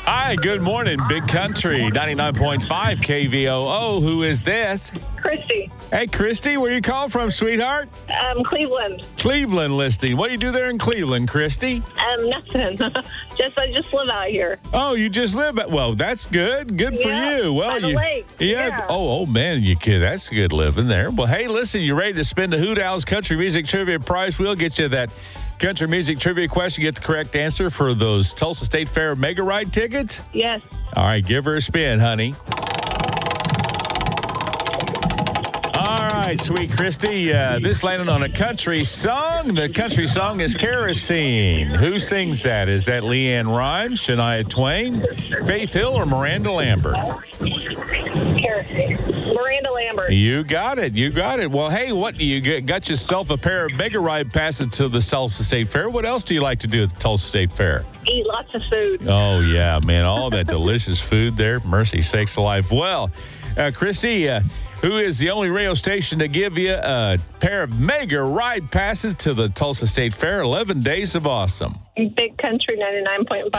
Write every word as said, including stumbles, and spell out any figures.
Hi, good morning, Big Country, ninety-nine point five K V O O. Who is this? Christy. Hey, Christy, where you calling from, sweetheart? Um, Cleveland. Cleveland listing. What do you do there in Cleveland, Christy? Um, nothing. just I just live out here. Oh, you just live at, well, that's good. Good for Yeah, you. Well, by the you, lake. Yeah. Yeah. Oh, oh, man, you kid. That's good living there. Well, hey, listen, you ready to spin the Hoot Owls Country Music Trivia Prize? We'll get you that country music trivia question. Get the correct answer for those Tulsa State Fair Mega Ride tickets. Yes. All right, give her a spin, honey. All right, sweet Christy. Uh, this landed on a country song. The country song is Kerosene. Who sings that? Is that Leanne Rimes, Shania Twain, Faith Hill, or Miranda Lambert? Kerosene. Miranda Lambert. You got it. You got it. Well, hey, what do you get? Got yourself a pair of Mega Ride passes to the Tulsa State Fair. What else do you like to do at the Tulsa State Fair? Eat lots of food. Oh, yeah, man. All that delicious food there. Mercy sakes alive. Well, uh, Christy, uh, who is the only radio station to give you a pair of Mega Ride passes to the Tulsa State Fair? eleven days of awesome. Big Country ninety-nine point five.